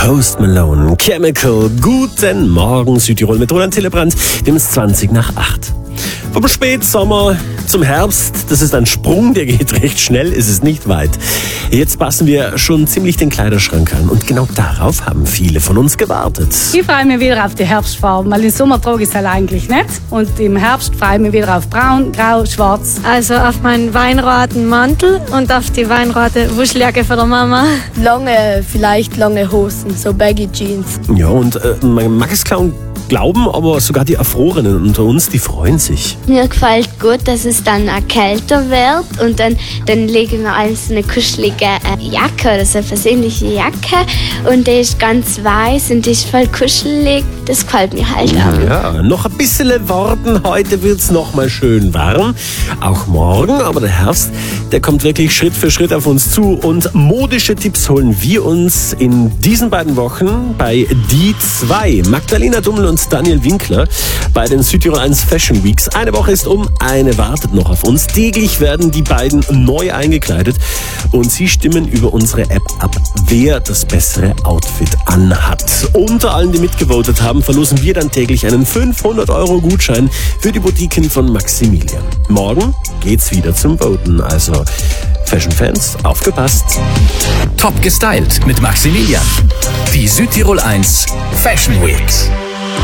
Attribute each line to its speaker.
Speaker 1: Post Malone, Chemical. Guten Morgen, Südtirol mit Roland Hillebrand. Wir haben es 20 nach 8. Vom Spätsommer zum Herbst, das ist ein Sprung, der geht recht schnell, ist es nicht weit. Jetzt passen wir schon ziemlich den Kleiderschrank an und genau darauf haben viele von uns gewartet.
Speaker 2: Ich freue mich wieder auf die Herbstfarben, weil im Sommer trage ich es halt eigentlich nicht. Und im Herbst freue ich mich wieder auf braun, grau, schwarz.
Speaker 3: Also auf meinen weinroten Mantel und auf die weinrote Wuscheljacke von der Mama.
Speaker 4: Vielleicht lange Hosen, so Baggy Jeans.
Speaker 1: Ja, und man mag es kaum glauben, aber sogar die Erfrorenen unter uns, die freuen sich.
Speaker 5: Mir gefällt gut, dass es dann auch kälter wird und dann legen wir alles eine kuschelige Jacke oder so eine persönliche Jacke und die ist ganz weiß und die ist voll kuschelig. Das gefällt mir halt auch.
Speaker 1: Ja, noch ein bisschen warten, heute wird es noch mal schön warm, auch morgen, aber der Herbst, der kommt wirklich Schritt für Schritt auf uns zu und modische Tipps holen wir uns in diesen beiden Wochen bei die zwei, Magdalena Dummel und Daniel Winkler bei den Südtirol 1 Fashion Weeks. Eine Woche ist um, eine wartet noch auf uns. Täglich werden die beiden neu eingekleidet und sie stimmen über unsere App ab, wer das bessere Outfit anhat. Unter allen, die mitgevotet haben, verlosen wir dann täglich einen 500-Euro-Gutschein für die Boutiquen von Maximilian. Morgen geht's wieder zum Voten, also Fashion-Fans, aufgepasst.
Speaker 6: Top gestylt mit Maximilian. Die Südtirol 1 Fashion Weeks.